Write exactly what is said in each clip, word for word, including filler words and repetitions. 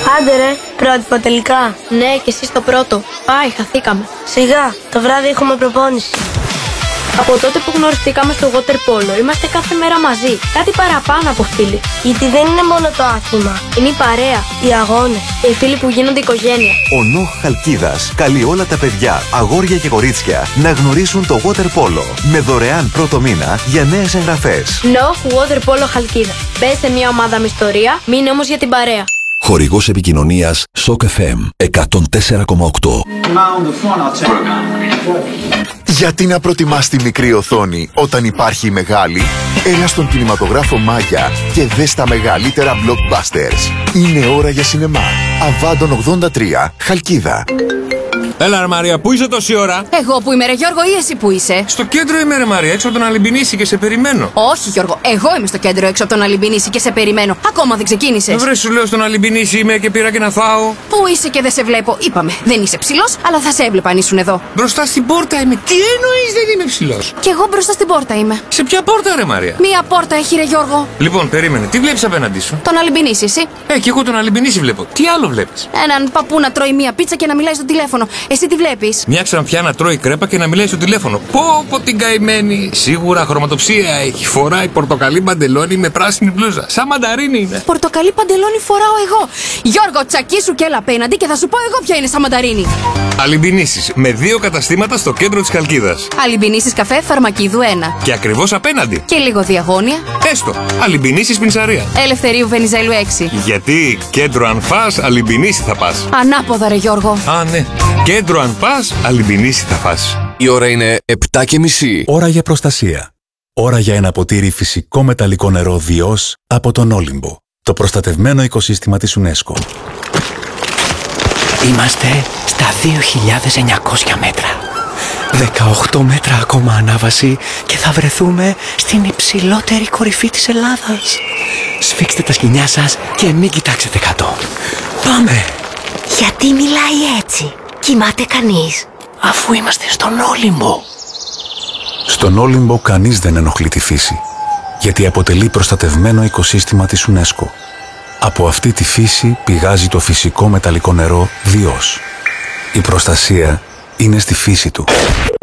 Άντε ρε, πρότυπο τελικά. Ναι, και εσύ στο πρώτο. Πάει, χαθήκαμε. Σιγά, το βράδυ έχουμε προπόνηση. Από τότε που γνωριστήκαμε στο water polo, είμαστε κάθε μέρα μαζί. Κάτι παραπάνω από φίλοι. Γιατί δεν είναι μόνο το άθλημα. Είναι η παρέα, οι αγώνες και οι φίλοι που γίνονται οικογένεια. Ο ΝΟΧ Χαλκίδας καλεί όλα τα παιδιά, αγόρια και κορίτσια να γνωρίσουν το water polo με δωρεάν πρώτο μήνα για νέες εγγραφές. ΝΟΧ Water Polo Χαλκίδα. Μπες σε μια ομάδα με ιστορία, μείνε όμως για την παρέα. Χορηγός επικοινωνίας Σοκ εφ εμ εκατόν τέσσερα κόμμα οκτώ. Γιατί να προτιμάς τη μικρή οθόνη όταν υπάρχει η μεγάλη? Έλα στον κινηματογράφο Μάγια και δες τα μεγαλύτερα blockbusters. Είναι ώρα για σινεμά. Αβάντων ογδόντα τρία, Χαλκίδα. Έλα ρε Μαρία, πού είσαι τόση ώρα? Εγώ που είμαι ρε Γιώργο ή εσύ που είσαι? Στο κέντρο είμαι ρε Μαρία, έξω από τον Αλυμπινίση και σε περιμένω. Όχι Γιώργο, εγώ είμαι στο κέντρο έξω από τον Αλυμπινίση και σε περιμένω. Ακόμα δεν ξεκίνησες. Βρε σου λέω στον Αλυμπινίση είμαι και πήρα και να φάω. Πού είσαι και δεν σε βλέπω? Είπαμε, δεν είσαι ψηλός, αλλά θα σε έβλεπα αν ήσουν εδώ. Μπροστά στην πόρτα είμαι. Τι εννοείς δεν είμαι ψηλός? Κι εγώ μπροστά στην πόρτα είμαι. Σε ποια πόρτα ρε Μαρία? Μία πόρτα έχει ρε Γιώργο. Λοιπόν, περίμενε, τι βλέπεις απέναντί σου? Τον Αλυμπινίση εσύ? Ε, και εγώ τον Αλυμπινίση βλέπω. Τι άλλο βλέπεις? Έναν παππού να τρώει μία πίτσα και να μιλάει στο τηλέφωνο. Εσύ τι βλέπεις? Μια ξανθιά να τρώει κρέπα και να μιλάει στο τηλέφωνο. Πω πω την καημένη. Σίγουρα χρωματοψία έχει. Φοράει πορτοκαλί παντελόνι με πράσινη μπλούζα. Σαν μανταρίνι είναι. Πορτοκαλί παντελόνι φοράω εγώ. Γιώργο, τσακίσου και έλα απέναντι και θα σου πω εγώ ποια είναι σαν μανταρίνι. Αλυμπινίσεις με δύο καταστήματα στο κέντρο της Χαλκίδας. Αλυμπινίσεις καφέ Φαρμακίδου ένα. Και ακριβώς απέναντι. Και λίγο διαγώνια. Έστω. Αλυμπινίσεις πινσαρία. Ελευθερίου Βενιζέλου έξι. Γιατί κέντρο αν φας, Αλυμπινίση θα πας. Ανάποδα ρε Γιώργο. Α, ναι. Κέντρο αν πας, Αλυμπινίση θα φας. Η ώρα είναι επτά και μισή. Ώρα για προστασία. Ώρα για ένα ποτήρι φυσικό μεταλλικό νερό Διός από τον Όλυμπο. Το προστατευμένο οικοσύστημα της UNESCO. Είμαστε στα δύο χιλιάδες εννιακόσια μέτρα. δεκαοκτώ μέτρα ακόμα ανάβαση και θα βρεθούμε στην υψηλότερη κορυφή της Ελλάδας. Σφίξτε τα σκοινιά σας και μην κοιτάξετε κάτω. Πάμε! Γιατί μιλάει έτσι? Κοιμάται κανείς? Αφού είμαστε στον Όλυμπο. Στον Όλυμπο κανείς δεν ενοχλεί τη φύση, γιατί αποτελεί προστατευμένο οικοσύστημα της UNESCO. Από αυτή τη φύση πηγάζει το φυσικό μεταλλικό νερό Διός. Η προστασία είναι στη φύση του.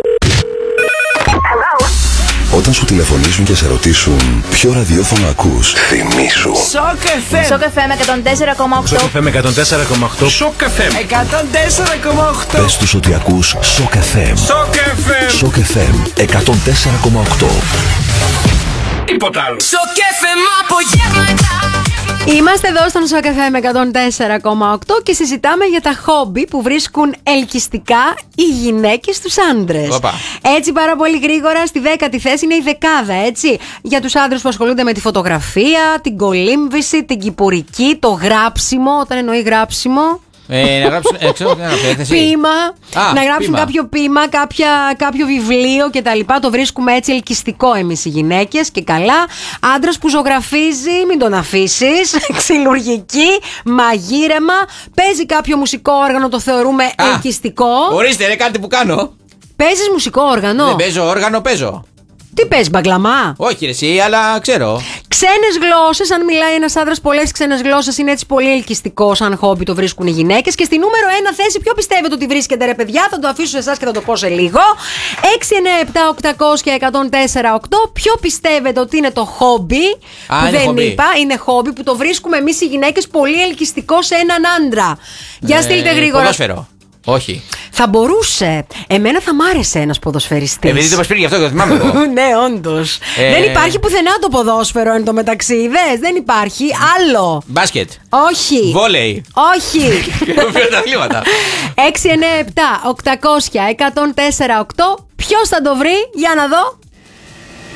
Όταν σου τηλεφωνήσουν και σε ρωτήσουν ποιο ραδιόφωνο ακούς, θυμήσου. Σοκ εφ εμ. Σοκ εφ εμ εκατόν τέσσερα κόμμα οκτώ. Σοκ εφ εμ εκατόν τέσσερα κόμμα οκτώ. Σοκ εφ εμ εκατόν τέσσερα κόμμα οκτώ. Πες τους ότι ακούς Σοκ εφ εμ. Σοκ εφ εμ. Σοκ εφ εμ εκατόν τέσσερα κόμμα οκτώ. Τίποτα άλλο. Σοκ εφ εμ απογεύματα. Είμαστε εδώ στον Σοκ εφ εμ εκατόν τέσσερα κόμμα οκτώ και συζητάμε για τα χόμπι που βρίσκουν ελκυστικά οι γυναίκες στους άντρες. Οπα. Έτσι πάρα πολύ γρήγορα στη δέκατη θέση είναι η δεκάδα, έτσι. Για τους άντρες που ασχολούνται με τη φωτογραφία, την κολύμβηση, την κυπουρική, το γράψιμο, όταν εννοεί γράψιμο. Ε, να γράψουν, ε, ξέρω, να ποίημα, Α, να γράψουν ποίημα. κάποιο ποίημα, κάποια, κάποιο βιβλίο κτλ. Το βρίσκουμε έτσι ελκυστικό εμείς οι γυναίκες και καλά. Άντρας που ζωγραφίζει, μην τον αφήσεις. Ξυλουργική, μαγείρεμα, παίζει κάποιο μουσικό όργανο, το θεωρούμε Α, ελκυστικό. Ορίστε, ρε, κάτι που κάνω. Παίζεις μουσικό όργανο? Δεν παίζω όργανο, παίζω. Τι παίζεις, μπαγκλαμά? Όχι, ρε, εσύ, αλλά ξέρω. Ξένες γλώσσες, αν μιλάει ένας άντρας πολλές ξένες γλώσσες, είναι έτσι πολύ ελκυστικό σαν χόμπι, το βρίσκουν οι γυναίκες. Και στη νούμερο ένα θέση, ποιο πιστεύετε ότι βρίσκεται, ρε παιδιά? Θα το αφήσω σε εσάς και θα το πω σε λίγο. έξι εννιά επτά οκτακόσια εκατόν τέσσερα οκτώ. Ποιο πιστεύετε ότι είναι το χόμπι? Α, που είναι δεν χόμπι. είπα, είναι χόμπι που το βρίσκουμε εμείς οι γυναίκες πολύ ελκυστικό σε έναν άντρα. Για Ε, στείλτε γρήγορα. Ποδόσφαιρο. Όχι. Θα μπορούσε. Εμένα θα μ' άρεσε ένας ποδοσφαιριστής. Επειδή το μας πήρε γι' αυτό και το θυμάμαι εγώ. Ναι, όντως. Ε, Δεν υπάρχει πουθενά το ποδόσφαιρο εν τω μεταξύ. Δες, δεν υπάρχει. Άλλο. Μπάσκετ. Όχι. Βόλεϊ. Όχι. Πρωταθλήματα. έξι εννιά επτά οκτακόσια εκατόν τέσσερα οκτώ. Ποιος θα το βρει? Για να δω.